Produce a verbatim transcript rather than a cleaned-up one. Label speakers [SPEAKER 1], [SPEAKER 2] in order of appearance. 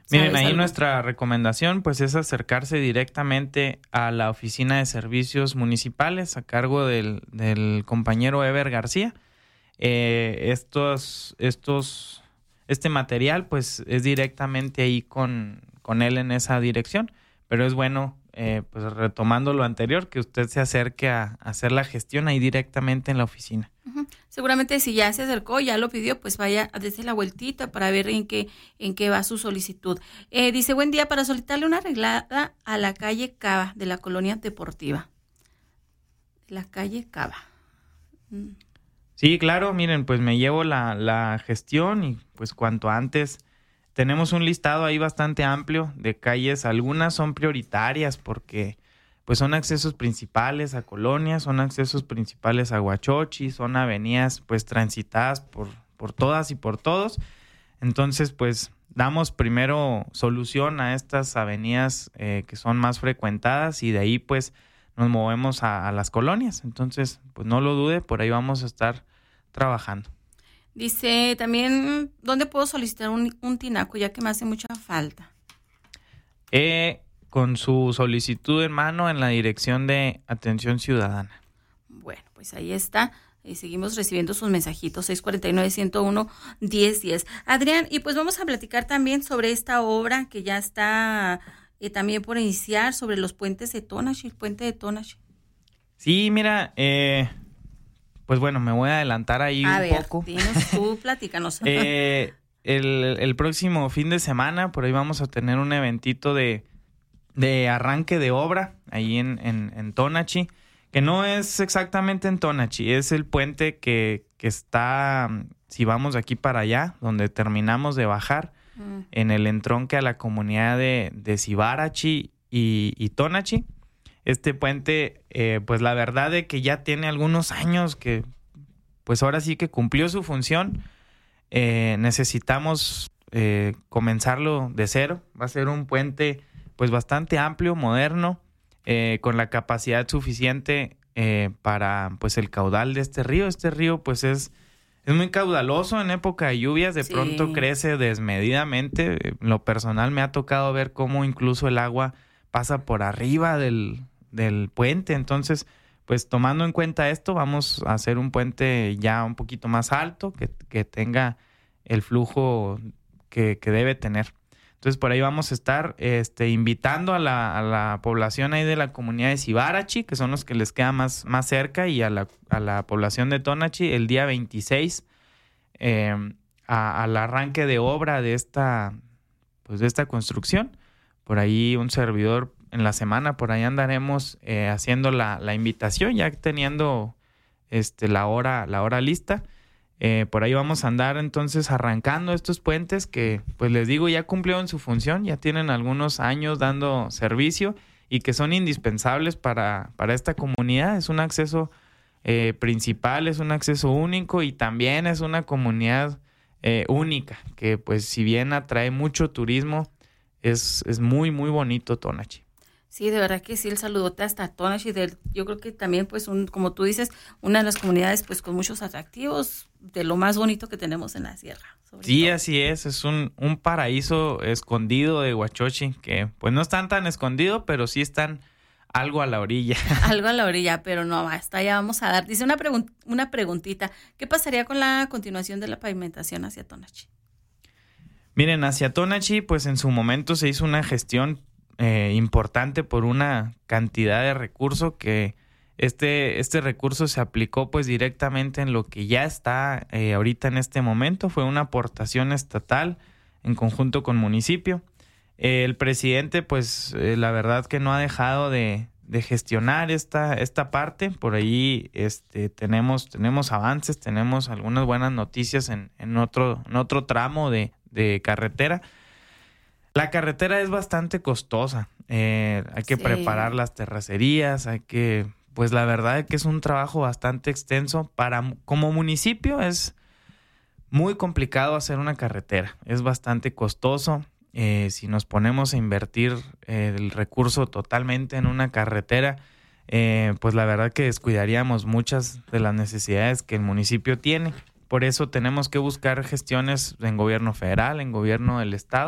[SPEAKER 1] Miren, ahí algo? Nuestra recomendación pues es acercarse directamente a la Oficina de Servicios Municipales a cargo del, del compañero Ever García. Eh, estos, estos, este material pues es directamente ahí con, con él en esa dirección, pero es bueno, eh, pues retomando lo anterior, que usted se acerque a, a hacer la gestión ahí directamente en la oficina.
[SPEAKER 2] Uh-huh. Seguramente si ya se acercó, ya lo pidió, pues vaya a darse la vueltita para ver en qué, en qué va su solicitud. Eh, dice, buen día, para solicitarle una arreglada a la calle Cava de la Colonia Deportiva. La calle Cava. Mm.
[SPEAKER 1] Sí, claro, miren, pues me llevo la, la gestión y pues cuanto antes. Tenemos un listado ahí bastante amplio de calles, algunas son prioritarias porque pues son accesos principales a colonias, son accesos principales a Huachochi, son avenidas pues transitadas por, por todas y por todos. Entonces pues damos primero solución a estas avenidas eh, que son más frecuentadas y de ahí pues nos movemos a, a las colonias. Entonces pues no lo dude, por ahí vamos a estar trabajando.
[SPEAKER 2] Dice también, ¿dónde puedo solicitar un, un tinaco ya que me hace mucha falta?
[SPEAKER 1] Eh, con su solicitud en mano en la Dirección de Atención Ciudadana.
[SPEAKER 2] Bueno, pues ahí está. Y seguimos recibiendo sus mensajitos, seis cuatro nueve, uno cero uno, diez diez. Adrián, y pues vamos a platicar también sobre esta obra que ya está eh, también por iniciar, sobre los puentes de Tonachi, el puente de Tonachi.
[SPEAKER 1] Sí, mira, eh... pues bueno, me voy a adelantar ahí
[SPEAKER 2] a
[SPEAKER 1] un
[SPEAKER 2] ver,
[SPEAKER 1] poco.
[SPEAKER 2] Dinos tú, platícanos.
[SPEAKER 1] eh, el, el próximo fin de semana, por ahí vamos a tener un eventito de, de arranque de obra ahí en, en, en Tonachi, que no es exactamente en Tonachi, es el puente que, que está, si vamos de aquí para allá, donde terminamos de bajar, mm. en el entronque a la comunidad de, de Sibarachi y, y Tonachi. Este puente, eh, pues la verdad es que ya tiene algunos años que, pues ahora sí que cumplió su función. Eh, necesitamos eh, comenzarlo de cero. Va a ser un puente, pues bastante amplio, moderno, eh, con la capacidad suficiente eh, para, pues el caudal de este río. Este río, pues es, es muy caudaloso en época de lluvias. De sí. pronto crece desmedidamente. En lo personal me ha tocado ver cómo incluso el agua pasa por arriba del, del puente. Entonces, pues tomando en cuenta esto, vamos a hacer un puente ya un poquito más alto, que, que tenga el flujo que, que debe tener. Entonces, por ahí vamos a estar este, invitando a la, a la población ahí de la comunidad de Sibarachi, que son los que les queda más, más cerca, y a la, a la población de Tonachi el día veintiséis, eh, a, al arranque de obra de esta, pues de esta construcción. Por ahí un servidor en la semana, por ahí andaremos eh, haciendo la, la invitación, ya teniendo este, la hora, la hora lista. Eh, por ahí vamos a andar entonces arrancando estos puentes que, pues les digo, ya cumplieron su función, ya tienen algunos años dando servicio y que son indispensables para, para esta comunidad. Es un acceso eh, principal, es un acceso único y también es una comunidad eh, única, que pues si bien atrae mucho turismo, Es, es muy, muy bonito Tonachi.
[SPEAKER 2] Sí, de verdad que sí, el saludote hasta Tonachi. Del, yo creo que también, pues, un, como tú dices, una de las comunidades, pues, con muchos atractivos, de lo más bonito que tenemos en la sierra.
[SPEAKER 1] Sí,
[SPEAKER 2] todo.
[SPEAKER 1] así es. Es un, un paraíso escondido de Huachochi, que, pues, no están tan escondidos, pero sí están algo a la orilla.
[SPEAKER 2] Algo a la orilla, pero no, hasta allá vamos a dar. Dice una, pregun- una preguntita. ¿Qué pasaría con la continuación de la pavimentación hacia Tonachi?
[SPEAKER 1] Miren, hacia Tonachi, pues en su momento se hizo una gestión eh, importante por una cantidad de recursos que este, este recurso se aplicó pues directamente en lo que ya está eh, ahorita en este momento. Fue una aportación estatal en conjunto con municipio. Eh, el presidente, pues eh, la verdad que no ha dejado de, de gestionar esta, esta parte. Por ahí este, tenemos, tenemos avances, tenemos algunas buenas noticias en, en, otro, en otro tramo de de carretera. La carretera es bastante costosa. Eh, hay que sí. preparar las terracerías, hay que, pues la verdad es que es un trabajo bastante extenso. Para, como municipio es muy complicado hacer una carretera. Es bastante costoso. Eh, si nos ponemos a invertir eh, el recurso totalmente en una carretera, eh, pues la verdad que descuidaríamos muchas de las necesidades que el municipio tiene. Por eso tenemos que buscar gestiones en gobierno federal, en gobierno del estado,